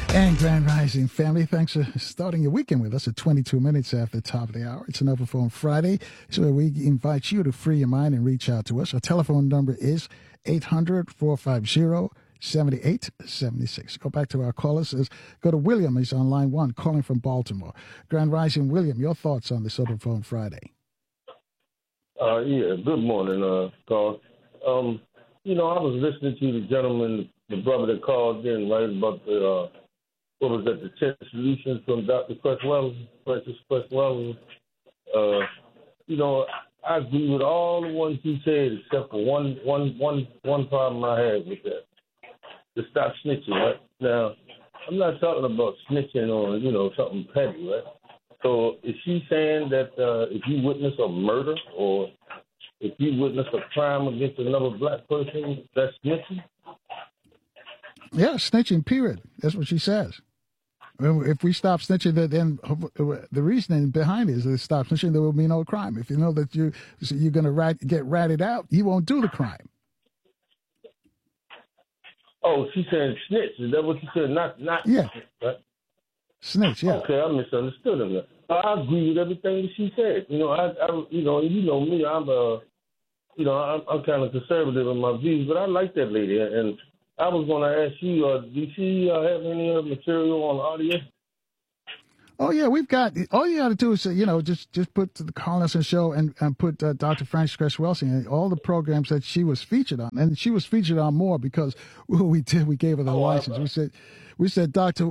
And Grand Rising family, thanks for starting your weekend with us at 22 minutes after the top of the hour. It's an Open Phone Friday, so we invite you to free your mind and reach out to us. Our telephone number is 800-450-7876. Go back to our callers. Go to William. He's on line 1, calling from Baltimore. Grand Rising, William, your thoughts on this Open Phone Friday? Yeah, good morning, Carl. I was listening to the gentleman, the brother that called in, right, about the, what was that, the 10 solutions from Dr. Francis Cresswell. I agree with all the ones he said, except for one problem I had with that. To stop snitching, right? Now, I'm not talking about snitching on, something petty, right? So is she saying that if you witness a murder or if you witness a crime against another black person, that's snitching? Yeah, snitching, period. That's what she says. If we stop snitching, then the reasoning behind it is that stop snitching, there will be no crime. If you know that you're going to get ratted out, you won't do the crime. Oh, she said snitch. Is that what she said? Not yeah. Snitch, right? Snitch, yeah. Okay, I misunderstood her. I agree with everything that she said. You know me. I'm kind of conservative in my views, but I like that lady. And I was going to ask you, do she have any material on audio? Oh, yeah, we've got, all you got to do is, just put the Carlson Show and put Dr. Francis Cresswell and all the programs that she was featured on. And she was featured on more because we gave her the license. We said, Dr.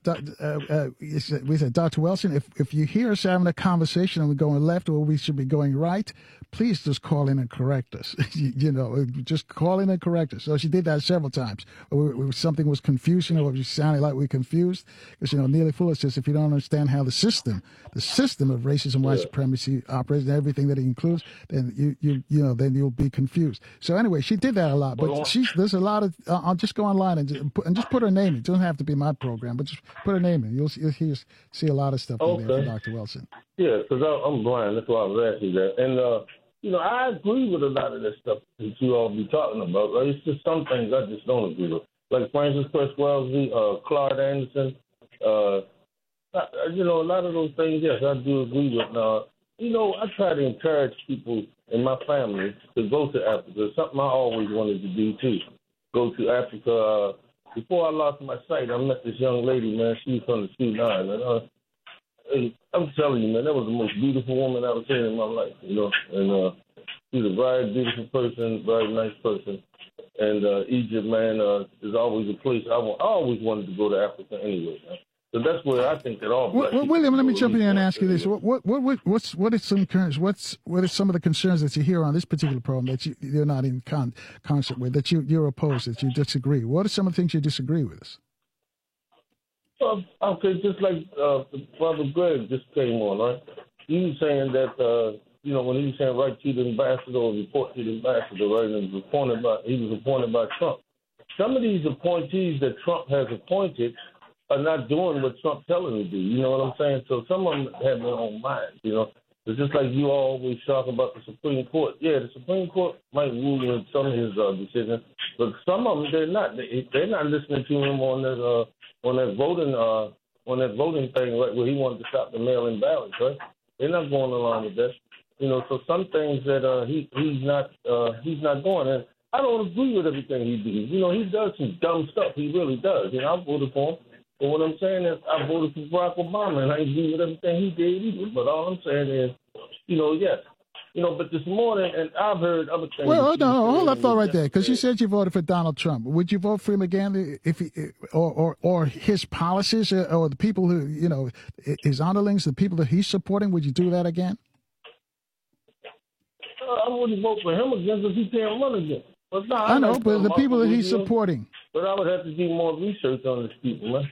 Wilson, if you hear us having a conversation and we're going left or we should be going right, please just call in and correct us. Just call in and correct us. So she did that several times. Something was confusing or we sounded like we were confused. Because, Neely Fuller says, if you don't understand how the system of racism, white supremacy operates and everything that it includes, then then you'll be confused. So anyway, she did that a lot. But there's a lot of, I'll just go online and just put her name in. It doesn't have to be my program, but just put her name in. You'll see a lot of stuff in there from Dr. Wilson. Yeah, because I'm blind. That's why I was asking that. And, I agree with a lot of that stuff that you all be talking about. Right? It's just some things I just don't agree with. Like Francis Cresswell, Clark Anderson, a lot of those things, yes, I do agree with. I try to encourage people in my family to go to Africa. Something I always wanted to do, too. Go to Africa. Before I lost my sight, I met this young lady, man. She was from the Sudan. And I'm telling you, man, that was the most beautiful woman I've ever seen in my life, And she's a very beautiful person, very nice person. And Egypt, man, is always a place I always wanted to go to Africa anyway, man. So that's where I think that all. Well, William, let me jump in and ask you this: what are some concerns? What are some of the concerns that you hear on this particular program that you're not in concert with, that you're opposed, that you disagree? What are some of the things you disagree with us? Okay, just like Brother Greg just came on, right? He was saying that when he was saying write to the ambassador or report to the ambassador, right? And he was appointed by Trump. Some of these appointees that Trump has appointed are not doing what Trump telling them to do. You know what I'm saying? So some of them have their own minds, It's just like you always talk about the Supreme Court. Yeah, the Supreme Court might rule in some of his decisions, but some of them they're not. They're not listening to him on that voting thing, right, where he wanted to stop the mail-in ballots, right? They're not going along with that. So some things that he's not doing. And I don't agree with everything he does. He does some dumb stuff. He really does. I voted for him. But what I'm saying is I voted for Barack Obama, and I agree with everything he did either. But all I'm saying is, yes. But this morning, and I've heard other things. Well, hold that thought right there, because you said you voted for Donald Trump. Would you vote for him again if he, or his policies, or the people who, his underlings, the people that he's supporting? Would you do that again? I wouldn't vote for him again because he can't run again. But I know, but the people that he's supporting. But I would have to do more research on these people, man.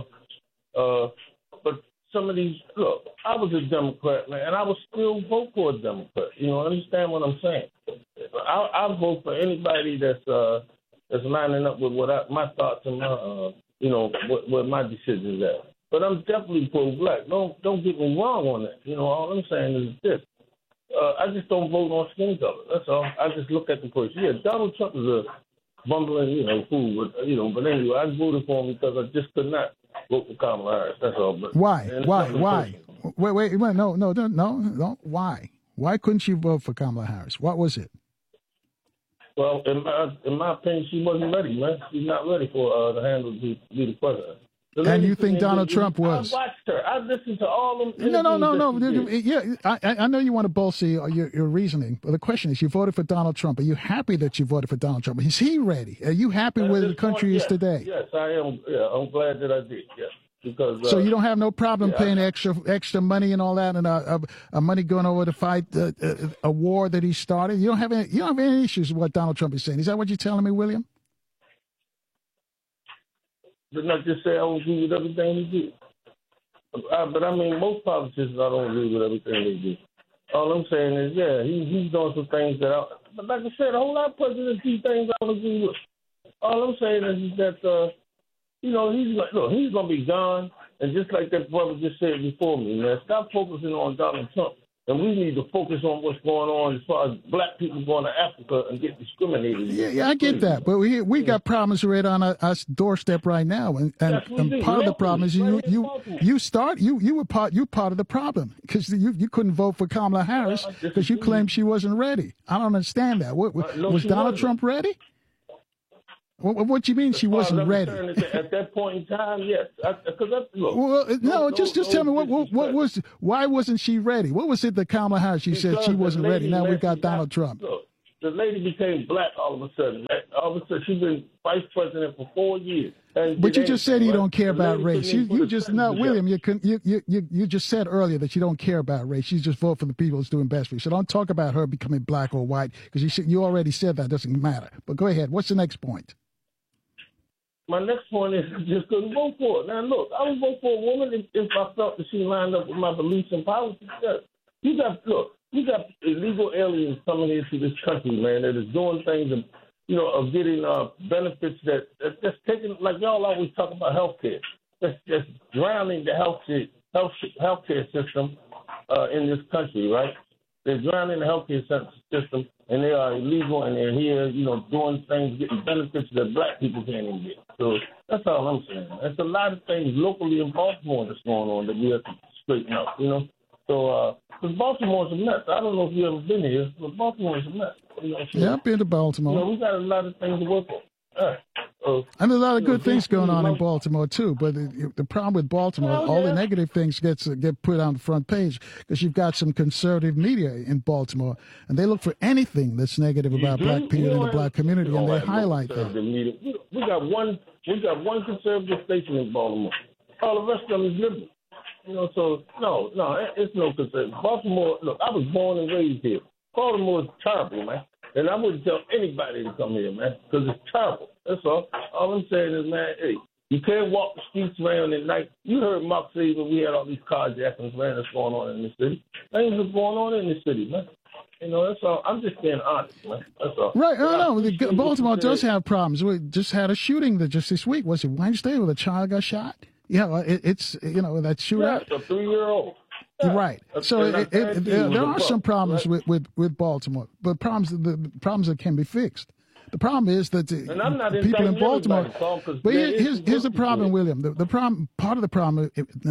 But some of these, look, I was a Democrat, man, and I would still vote for a Democrat. Understand what I'm saying? I vote for anybody that's lining up with my thoughts and my, what my decisions are. But I'm definitely pro-black. Don't get me wrong on that. All I'm saying is this. I just don't vote on skin color. That's all. I just look at the person. Yeah, Donald Trump is a bumbling, fool. But anyway, I voted for him because I just could not vote for Kamala Harris. That's all. But, Why? Wait, no. Why? Why couldn't you vote for Kamala Harris? What was it? Well, in my opinion, she wasn't ready, man. She's not ready for the handle to be the president. And you think Donald Trump was? I watched her. I listened to all them. No. Yeah, I know you want to bolster your reasoning, but the question is, you voted for Donald Trump. Are you happy that you voted for Donald Trump? Is he ready? Are you happy where the country is today? Yes, I am. Yeah, I'm glad that I did. Yes. Because, so you don't have no problem paying extra money and all that, and money going over to fight a war that he started. You don't have any issues with what Donald Trump is saying. Is that what you're telling me, William? Didn't I just say I don't agree with everything he did? But I mean, most politicians I don't agree with everything they do. All I'm saying is, yeah, he's doing some things but like I said, a whole lot of presidents do things I don't agree with. All I'm saying is that. He's going to be gone. And just like that brother just said before me, man, stop focusing on Donald Trump. And we need to focus on what's going on as far as black people going to Africa and get discriminated. Yeah, I get that. But we got problems right on our doorstep right now. And part of the problem is you were part of the problem because you couldn't vote for Kamala Harris because you claimed she wasn't ready. I don't understand that. Was Donald Trump ready? What do you mean she wasn't ready? At that point in time, yes. Just tell me why wasn't she ready? What was it that Kamala Harris? She said she wasn't ready. Now we got Donald Trump. Look, the lady became black all of a sudden. Right? All of a sudden, she's been vice president for 4 years. But you just said you don't care about race. You just William. You just said earlier that you don't care about race. You just vote for the people who's doing best for you. So don't talk about her becoming black or white because you already said that doesn't matter. But go ahead. What's the next point? My next point is I just couldn't vote for it. Now, look, I would vote for a woman if I felt that she lined up with my beliefs and politics. You got illegal aliens coming into this country, man, that is doing things and, of getting benefits that's taking, like y'all always talk about health care. That's just drowning the healthcare system in this country, right? They're drowning the healthcare system, and they are illegal, and they're here, doing things, getting benefits that black people can't even get. So that's all I'm saying. There's a lot of things locally in Baltimore that's going on that we have to straighten out, So, because Baltimore's a mess. I don't know if you've ever been here, but Baltimore's a mess. Yeah, I've been to Baltimore. We got a lot of things to work on. And a lot of good things going on in Baltimore too, but the problem with Baltimore, all the negative things get put on the front page because you've got some conservative media in Baltimore, and they look for anything that's negative about black people in the black community, and they highlight that. We got one conservative station in Baltimore. All the rest of them is liberal. So no, it's no conservative. Baltimore. Look, I was born and raised here. Baltimore is terrible, man. And I wouldn't tell anybody to come here, man, because it's terrible. That's all. All I'm saying is, man, hey, you can't walk the streets around at night. You heard Mark say when we had all these carjackings, man, that's going on in the city. Things are going on in the city, man. That's all. I'm just being honest, man. That's all. Right. No, Baltimore does have problems. We just had a shooting just this week. Was it Wednesday where the child got shot? Yeah, it's that shootout. Yeah, it's a 3-year-old. Yeah. Right. So there are some problems with Baltimore, but the problems that can be fixed. The problem is that the people in Baltimore. But here's the problem, William. Part of the problem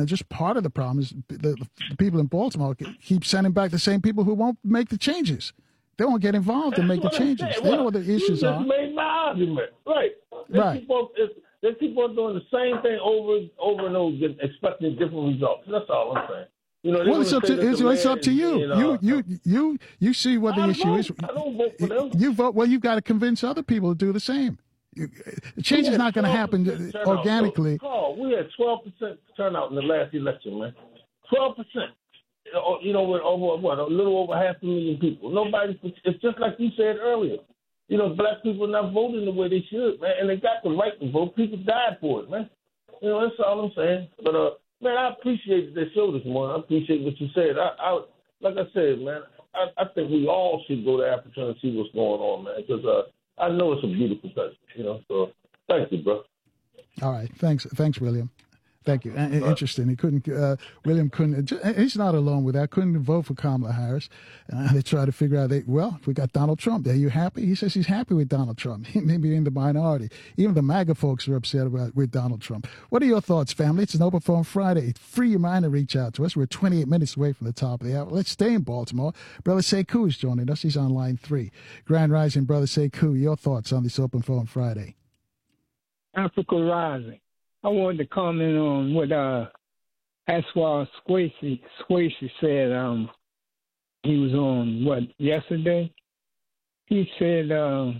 is the people in Baltimore keep sending back the same people who won't make the changes. They won't get involved and make the changes. They know what the issues are. You just made my argument. Right. They keep on doing the same thing over and over again, expecting different results. That's all I'm saying. Well, it's up to you. You see what the issue is. I don't vote for them. You vote. Well, you've got to convince other people to do the same. Change is not going to happen organically. Carl, we had 12% turnout in the last election, man. 12%. With a little over 500,000 people. It's just like you said earlier. Black people are not voting the way they should, man, and they got the right to vote. People died for it, man. That's all I'm saying. But man, I appreciate the show this morning. I appreciate what you said. I like I said, man, I think we all should go to Africa and see what's going on, man, because I know it's a beautiful country, So thank you, bro. All right, thanks, William. Thank you. Interesting. He couldn't. William couldn't. He's not alone with that. Couldn't vote for Kamala Harris. They try to figure out. We got Donald Trump. Are you happy? He says he's happy with Donald Trump. He may be in the minority. Even the MAGA folks are upset with Donald Trump. What are your thoughts, family? It's an Open Phone Friday. Free your mind to reach out to us. We're 28 minutes away from the top of the hour. Let's stay in Baltimore. Brother Sekou is joining us. He's on line 3. Grand Rising, Brother Sekou. Your thoughts on this Open Phone Friday? Africa Rising. I wanted to comment on what Aswad Squacy said. He was on, yesterday? He said that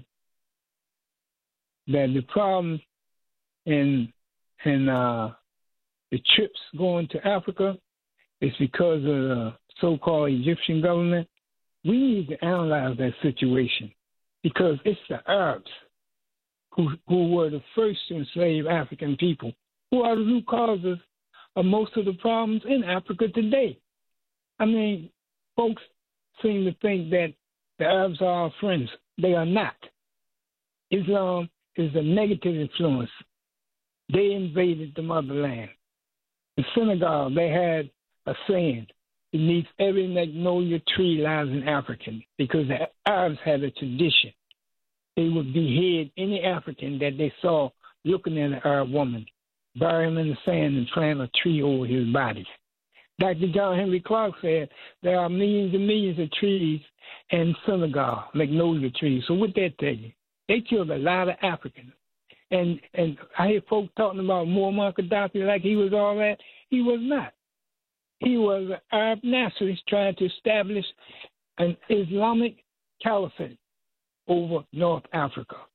the problem in the trips going to Africa is because of the so-called Egyptian government. We need to analyze that situation because it's the Arabs who were the first to enslave African people, who are the root causes of most of the problems in Africa today. I mean, folks seem to think that the Arabs are our friends. They are not. Islam is a negative influence. They invaded the motherland. In Senegal, they had a saying, beneath every magnolia tree lies an African, because the Arabs had a tradition. They would behead any African that they saw looking at an Arab woman, bury him in the sand and plant a tree over his body. Dr. John Henry Clark said there are millions and millions of trees in Senegal, magnolia trees. So what that tell you? They killed a lot of Africans. And I hear folks talking about Muammar Gaddafi like he was all that. He was not. He was an Arab nationalist trying to establish an Islamic caliphate over North Africa.